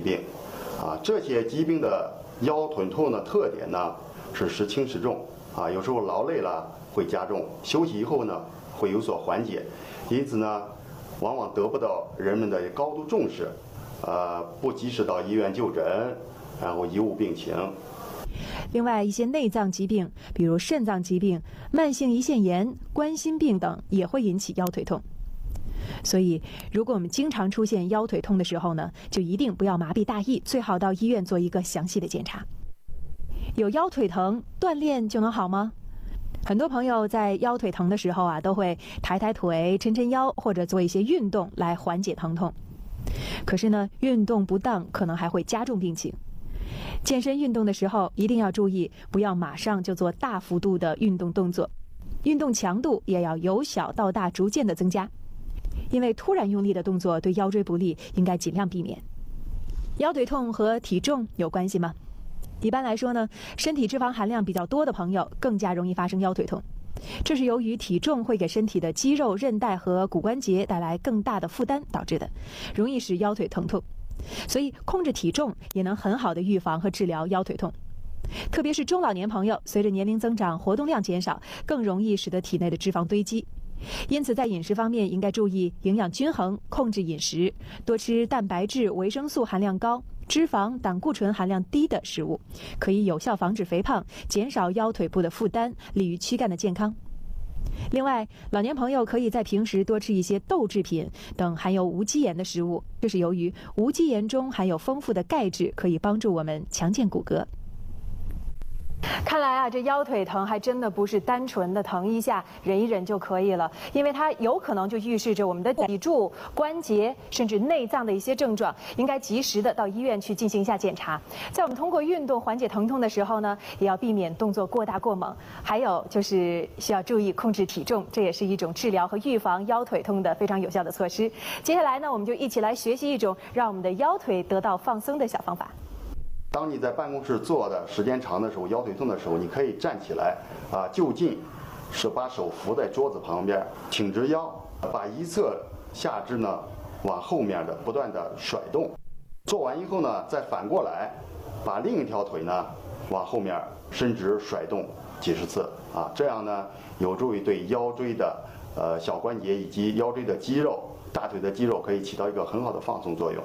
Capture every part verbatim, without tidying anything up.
病，啊，这些疾病的腰腿痛的特点呢是时轻时重，啊，有时候劳累了会加重，休息以后呢会有所缓解，因此呢，往往得不到人们的高度重视，呃，不及时到医院就诊，然后贻误病情。 另外，一些内脏疾病，比如肾脏疾病、慢性胰腺炎、冠心病等，也会引起腰腿痛。所以，如果我们经常出现腰腿痛的时候呢，就一定不要麻痹大意，最好到医院做一个详细的检查。有腰腿疼，锻炼就能好吗？很多朋友在腰腿疼的时候啊，都会抬抬腿、抻抻腰，或者做一些运动来缓解疼痛。可是呢，运动不当可能还会加重病情。健身运动的时候一定要注意，不要马上就做大幅度的运动动作，运动强度也要由小到大逐渐的增加。因为突然用力的动作对腰椎不利，应该尽量避免。腰腿痛和体重有关系吗？一般来说呢，身体脂肪含量比较多的朋友更加容易发生腰腿痛，这是由于体重会给身体的肌肉、韧带和骨关节带来更大的负担导致的，容易使腰腿疼痛。所以控制体重也能很好的预防和治疗腰腿痛。特别是中老年朋友，随着年龄增长，活动量减少，更容易使得体内的脂肪堆积。因此在饮食方面应该注意营养均衡，控制饮食，多吃蛋白质、维生素含量高、脂肪、胆固醇含量低的食物，可以有效防止肥胖，减少腰腿部的负担，利于躯干的健康。另外，老年朋友可以在平时多吃一些豆制品等含有无机盐的食物，这是由于无机盐中含有丰富的钙质，可以帮助我们强健骨骼。看来啊，这腰腿疼还真的不是单纯的疼一下、忍一忍就可以了，因为它有可能就预示着我们的脊柱、关节甚至内脏的一些症状，应该及时的到医院去进行一下检查。在我们通过运动缓解疼痛的时候呢，也要避免动作过大过猛，还有就是需要注意控制体重，这也是一种治疗和预防腰腿痛的非常有效的措施。接下来呢，我们就一起来学习一种让我们的腰腿得到放松的小方法。 当你在办公室坐的时间长的时候，腰腿痛的时候，你可以站起来，啊，就近是把手扶在桌子旁边，挺直腰，把一侧下肢呢往后面的不断的甩动。做完以后呢，再反过来，把另一条腿呢往后面伸直甩动几十次，啊，这样呢有助于对腰椎的呃小关节以及腰椎的肌肉、大腿的肌肉可以起到一个很好的放松作用。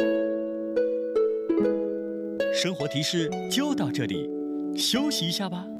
生活提示就到这里，休息一下吧。